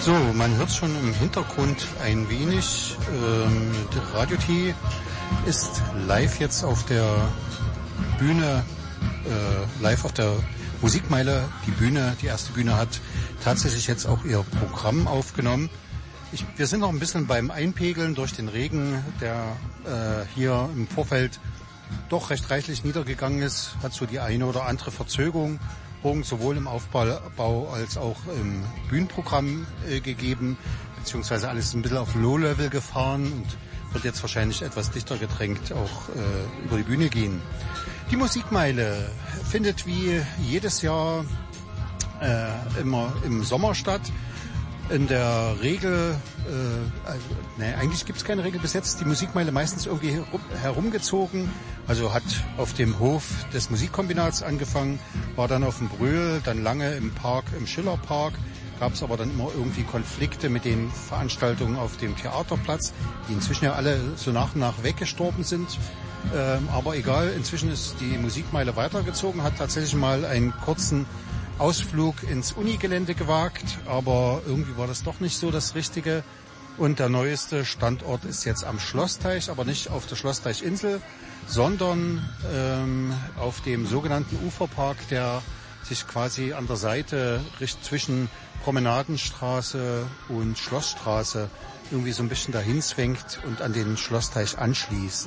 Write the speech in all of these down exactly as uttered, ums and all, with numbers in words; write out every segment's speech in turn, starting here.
So, man hört schon im Hintergrund ein wenig. Ähm, Radio T ist live jetzt auf der Bühne, äh, live auf der Musikmeile. Die Bühne, die erste Bühne hat tatsächlich jetzt auch ihr Programm aufgenommen. Ich, wir sind noch ein bisschen beim Einpegeln durch den Regen, der äh, hier im Vorfeld doch recht reichlich niedergegangen ist, hat so die eine oder andere Verzögerung sowohl im Aufbau als auch im Bühnenprogramm äh, gegeben, beziehungsweise alles ein bisschen auf Low-Level gefahren und wird jetzt wahrscheinlich etwas dichter gedrängt auch äh, über die Bühne gehen. Die Musikmeile findet wie jedes Jahr äh, immer im Sommer statt. In der Regel, äh, also, ne, eigentlich gibt es keine Regel bis jetzt, die Musikmeile meistens irgendwie herum, herumgezogen. Also hat auf dem Hof des Musikkombinats angefangen, war dann auf dem Brühl, dann lange im Park, im Schillerpark. Gab es aber dann immer irgendwie Konflikte mit den Veranstaltungen auf dem Theaterplatz, die inzwischen ja alle so nach und nach weggestorben sind. Ähm, aber egal, inzwischen ist die Musikmeile weitergezogen, hat tatsächlich mal einen kurzen Ausflug ins Unigelände gewagt, aber irgendwie war das doch nicht so das Richtige. Und der neueste Standort ist jetzt am Schlossteich, aber nicht auf der Schlossteichinsel, sondern ähm, auf dem sogenannten Uferpark, der sich quasi an der Seite zwischen Promenadenstraße und Schlossstraße irgendwie so ein bisschen dahin zwängt und an den Schlossteich anschließt.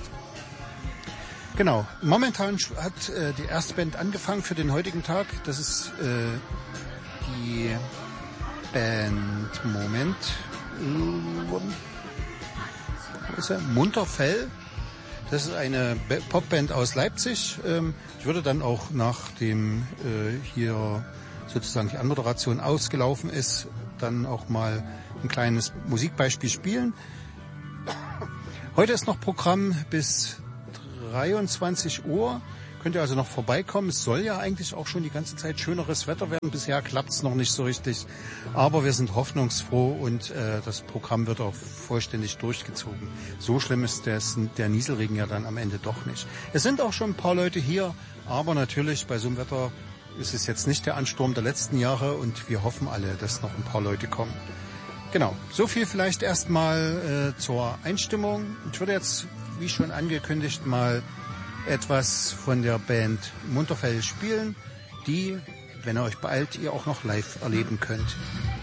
Genau, momentan hat äh, die erste Band angefangen für den heutigen Tag. Das ist äh, die Band, Moment, wo ist er? Munterfell. Das ist eine Popband aus Leipzig. Ähm, ich würde dann auch, nachdem äh, hier sozusagen die Anmoderation ausgelaufen ist, dann auch mal ein kleines Musikbeispiel spielen. Heute ist noch Programm bis dreiundzwanzig Uhr. Könnt ihr also noch vorbeikommen. Es soll ja eigentlich auch schon die ganze Zeit schöneres Wetter werden. Bisher klappt es noch nicht so richtig. Aber wir sind hoffnungsfroh und äh, das Programm wird auch vollständig durchgezogen. So schlimm ist das, der Nieselregen ja dann am Ende doch nicht. Es sind auch schon ein paar Leute hier, aber natürlich bei so einem Wetter ist es jetzt nicht der Ansturm der letzten Jahre und wir hoffen alle, dass noch ein paar Leute kommen. Genau, so viel vielleicht erstmal äh, zur Einstimmung. Ich würde jetzt, wie schon angekündigt, mal etwas von der Band Munterfell spielen, die, wenn ihr euch beeilt, ihr auch noch live erleben könnt.